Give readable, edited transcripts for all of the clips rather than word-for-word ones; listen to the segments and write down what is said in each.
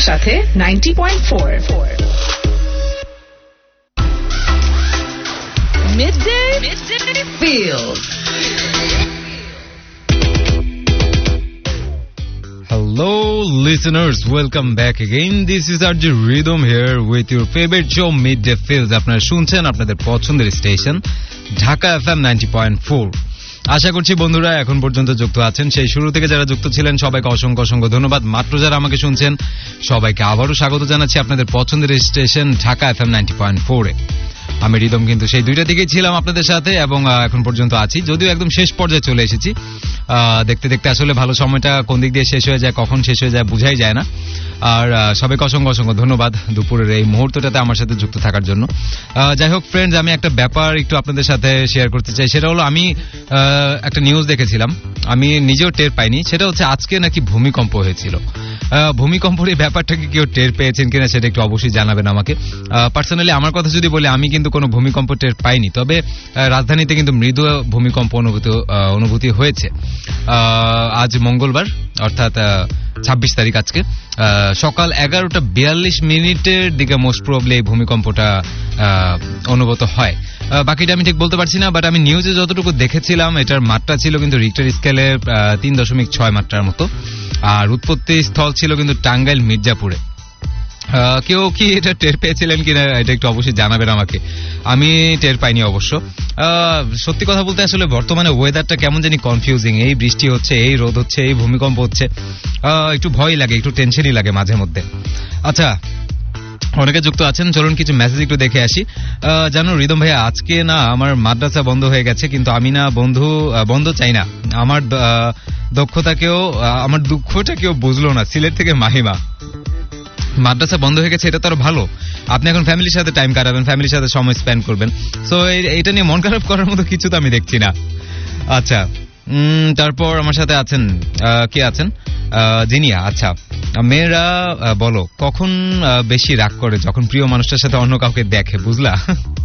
আপনার সাথে 90.4 Midday Feels. Hello listeners, welcome back again. This is RJ Rhythm here with your favorite show Midday Feels. আপনারা শুনছেন আপনাদের পছন্দের স্টেশন ঢাকা FM 90.4. আশা করছি বন্ধুরা এখন পর্যন্ত যুক্ত আছেন, সেই শুরু থেকে যারা যুক্ত ছিলেন সবাইকে অসংখ্য অসংখ্য ধন্যবাদ। মাত্র যারা আমাকে শুনছেন সবাইকে আবারও স্বাগত জানাচ্ছি আপনাদের পছন্দের স্টেশন ঢাকা FM 90.4 এ। আমি রিদম কিন্তু সেই দুইটা দিকেই ছিলাম আপনাদের সাথে এবং এখন পর্যন্ত আছি, যদিও একদম শেষ পর্যায়ে চলে এসেছি। দেখতে দেখতে আসলে ভালো সময়টা কোন দিক দিয়ে শেষ হয়ে যায়, কখন শেষ হয়ে যায় বুঝাই যায় না। আর সবাইকে অসংখ্য অসংখ্য ধন্যবাদ দুপুরের এই মুহূর্তটাতে আমার সাথে যুক্ত থাকার জন্য। যাই হোক ফ্রেন্ডস, আমি একটা ব্যাপার একটু আপনাদের সাথে শেয়ার করতে চাই। সেটা হলো আমি একটা নিউজ দেখেছিলাম, আমি নিজেও টের পাইনি। সেটা হচ্ছে আজকে নাকি ভূমিকম্প হয়েছিল। ভূমিকম্পের এই ব্যাপারটাকে কেউ টের পেয়েছেন কিনা সেটা একটু অবশ্যই জানাবেন আমাকে। পার্সোনালি আমার কথা যদি বলি, আমি কিন্তু কোনো ভূমিকম্প টের পাইনি, তবে রাজধানীতে কিন্তু মৃদু ভূমিকম্প অনুভূতি হয়েছে। আজ মঙ্গলবার অর্থাৎ 26 তারিখ আজকে সকাল 11:42 দিকে মোস্ট প্রবাবলি এই ভূমিকম্পটা অনুভূত হয়। বাকিটা আমি ঠিক বলতে পারছি না, বাট আমি নিউজে যতটুকু দেখেছিলাম এটার মাত্রা ছিল কিন্তু রিক্টার স্কেলে 3.6 মাত্রার মতো। আর উৎপত্তি স্থল ছিল কিন্তু টাঙ্গাইল মির্জাপুরে। কেউ কি এটা টের পেয়েছিলেন কিনা এটা একটু অবশ্যই জানাবেন আমাকে। আমি টের পাইনি অবশ্য। সত্যি কথা বলতে আসলে বর্তমানে ওয়েদারটা কেমন জানি কনফিউজিং। এই বৃষ্টি হচ্ছে, এই রোদ হচ্ছে, এই ভূমিকম্প হচ্ছে, একটু ভয় লাগে, একটু টেনশনই লাগে মাঝে মধ্যে। আচ্ছা, অনেকে যুক্ত আছেন, চলুন কিছু মেসেজ একটু দেখে আসি। জানো রিদম ভাইয়া, আজকে না আমার মাদ্রাসা বন্ধ হয়ে গেছে, কিন্তু আমি না বন্ধ চাই না। আমার আমার দুঃখটাকেও বুঝলো না। সিলেট থেকে মাহিমা। মাদ্রাসা বন্ধ হয়ে গেছে এটা তো আরো ভালো, আপনি এখন ফ্যামিলির সাথে টাইম কাটাবেন, ফ্যামিলির সাথে সময় স্পেন্ড করবেন। সো এটা নিয়ে মন খারাপ করার মতো কিছু তো আমি দেখছি না। আচ্ছা, তারপর আমার সাথে আছেন কে আছেন? জিনিয়া। আচ্ছা, মেয়েরা বলো কখন বেশি রাগ করে? যখন প্রিয় মানুষটার সাথে অন্য কাউকে দেখে, বুঝলা?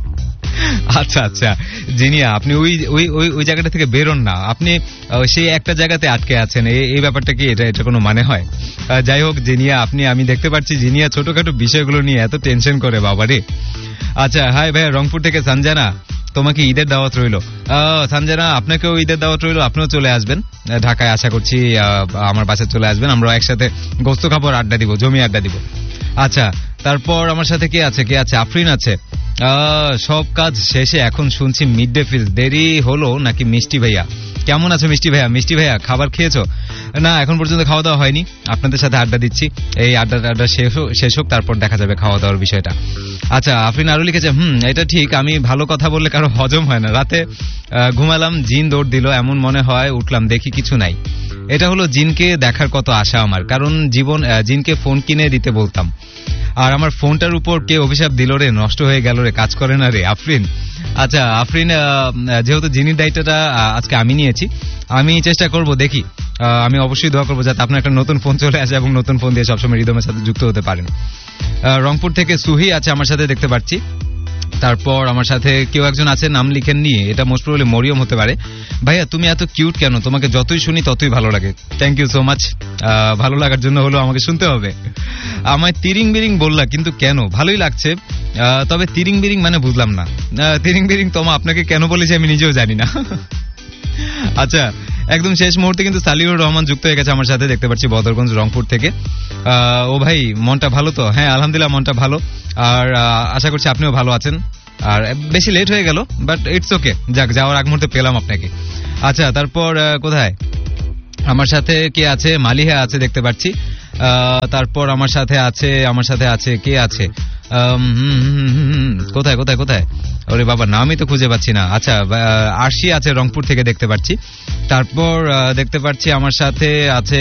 আচ্ছা আচ্ছা জিনিয়া, আপনি ওই জায়গাটা থেকে বেরোন না, আপনি সেই একটা জায়গাতে আটকে আছেন। এই ব্যাপারটা কি এটা কোনো মানে হয়? যাই হোক জিনিয়া, আমি দেখতে পাচ্ছি জিনিয়া ছোটখাটো বিষয়গুলো নিয়ে এত টেনশন করে, বাবারে। আচ্ছা, হাই ভাইয়া, রংপুর থেকে সঞ্জানা, তোমাকে ঈদের দাওয়াত রইল। সঞ্জানা, আপনাকেও ঈদের দাওয়াত রইল, আপনিও চলে আসবেন ঢাকায়। আশা করছি আমার বাসায় চলে আসবেন, আমরা একসাথে গোস্ত খাবো, আড্ডা দিব, জমি আড্ডা দিব। আচ্ছা, তারপর আমার সাথে কে আছে? আফরিন আছে। সব কাজ শেষে এখন শুনছি মিড ডে ফিলস। দেরি হলো নাকি? মিষ্টি ভাইয়া কেমন আছো? মিষ্টি ভাইয়া খাবার খেয়েছো? না, এখন পর্যন্ত খাওয়া দাওয়া হয়নি, আপনাদের সাথে আড্ডা দিচ্ছি। এই আড্ডা শেষ হোক, তারপর দেখা যাবে খাওয়া দাওয়ার বিষয়টা। আচ্ছা, আফরিন আরো লিখেছে, এটা ঠিক, আমি ভালো কথা বললে কারো হজম হয় না। রাতে ঘুমালাম, জিন দৌড় দিল, এমন মনে হয় উঠলাম দেখি কিছু নাই। এটা হলো জিনকে দেখার কত আশা আমার, কারণ জিনকে ফোন কিনে দিতে বলতাম, আর আমার ফোনটার উপর কে অভিশাপ দিল রে, নষ্ট হয়ে গেল রে, কাজ করে না রে আফরিন। আচ্ছা আফরিন, যেহেতু জিনির দায়িত্বটা আজকে আমি নিয়েছি, আমি চেষ্টা করব, দেখি, আমি অবশ্যই দোয়া করবো যাতে আপনার একটা নতুন ফোন চলে আসে এবং নতুন ফোন দিয়ে সবসময় রিদমের সাথে যুক্ত হতে পারেন। রংপুর থেকে সুহি আছে আমার সাথে, দেখতে পাচ্ছি। তারপর আমার সাথে কেউ একজন আছে, নাম লিখেননি, এটা মোস্ট প্রবাবলি মরিয়ম হতে পারে। ভাইয়া তুমি এত কিউট কেন? তোমাকে যতই শুনি ততই ভালো লাগে। Thank you so much. ভালো লাগার জন্য হলো আমাকে শুনতে হবে। আমায় তিরিং বিরিং বললা, কিন্তু কেন? ভালোই লাগছে, তবে তিরিং বিরিং মানে বুঝলাম না। তিরিং বিরিং তোমা আপনাকে কেন বলেছি আমি নিজেও জানি না। আচ্ছা, একদম শেষ মুহূর্তে কিন্তু সালিউর রহমান যুক্ত হয়ে গেছে আমার সাথে, দেখতে পাচ্ছি বদরগঞ্জ রংপুর থেকে। ও ভাই, মনটা ভালো তো? হ্যাঁ আলহামদুলিল্লাহ, মনটা ভালো। আর আশা করছি আপনিও ভালো আছেন। আর বেশি লেট হয়ে গেল, বাট ইটস ওকে, যাক, যাওয়ার আগ মুহূর্তে পেলাম আপনাকে। আচ্ছা, তারপর কোথায় আমার সাথে কে আছে? মালিহা আছে, দেখতে পাচ্ছি। তারপর আমার সাথে আছে কে আছে? কোথায়? ওরে বাবা, নামই তো খুঁজে পাচ্ছি না। আচ্ছা, আরশি আছে রংপুর থেকে, দেখতে পাচ্ছি। তারপর দেখতে পাচ্ছি আমার সাথে আছে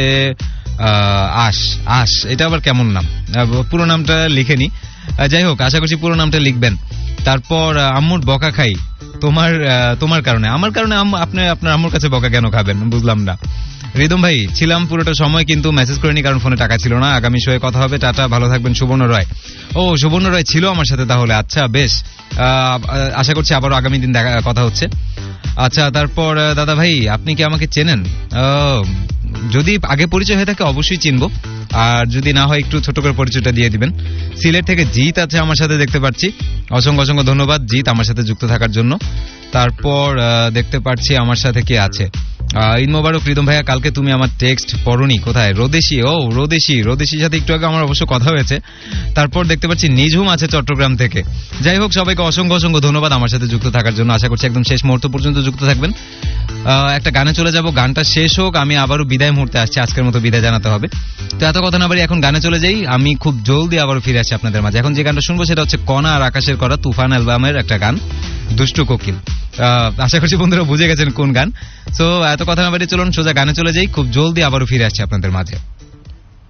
আশ। এটা আবার কেমন নাম? পুরো নামটা লিখেনি, যাই হোক আশা করছি পুরো নামটা লিখবেন। তারপর আম্মুর বকা খাই তোমার কারণে। আমার কারণে আপনি আপনার আম্মুর কাছে বকা কেন খাবেন? বুঝলাম না। রিদম ভাই, ছিলাম পুরোটা সময় কিন্তু মেসেজ করিনি, কারণ ফোনে টাকা ছিল না। আগামী শোয়ে কথা হবে, টাটা, ভালো থাকবেন। সুবর্ণ রয়। ও, সুবর্ণ রয় ছিল আমার সাথে তাহলে, আচ্ছা বেশ। আশা করছি আবারও আগামী দিন কথা হচ্ছে। আচ্ছা, তারপর দাদা ভাই, আপনি কি আমাকে চেনেন? যদি আগে পরিচয় হয়ে থাকে অবশ্যই চিনবো। আর যদি না হয় একটু ছোট করে পরিচয়টা দিয়ে দিবেন। সিলেট থেকে জিৎ আছে আমার সাথে, দেখতে পাচ্ছি। অসংখ্য অসংখ্য ধন্যবাদ জিৎ আমার সাথে যুক্ত থাকার জন্য। তারপর দেখতে পাচ্ছি আমার সাথে কে আছে, ঈদ মোবারক রিদম ভাইয়া, কালকে তুমি আমার টেক্সট পড়নি, কোথায়? রোদেশি। ও রোদেশির সাথে একটু আগে আমার অবশ্য কথা হয়েছে। তারপর দেখতে পাচ্ছি নিঝুম আছে চট্টগ্রাম থেকে। যাই হোক, সবাইকে অসংখ্য অসংখ্য ধন্যবাদ আমার সাথে যুক্ত থাকার জন্য। আশা করছি একদম শেষ মুহূর্ত পর্যন্ত যুক্ত থাকবেন। একটা গানে চলে যাব, গানটা শেষ হোক, আমি আবারও বিদায় মুহূর্তে আসছি, আজকের মতো বিদায় জানাতে হবে। তো এত কথা না বাড়ি এখন গানে চলে যাই, আমি খুব জলদি আবারও ফিরে আসছি আপনাদের মাঝে। এখন যে গানটা শুনবো সেটা হচ্ছে কণা আর আকাশের করা, তুফান অ্যালবামের একটা গান, দুষ্টু কোকিল। আশা করছি বন্ধুরা বুঝে গেছেন কোন গান। সো এত কথা না বাড়ি চলুন সোজা গানে চলে যাই, খুব জলদি আবারও ফিরে আসছি আপনাদের মাঝে।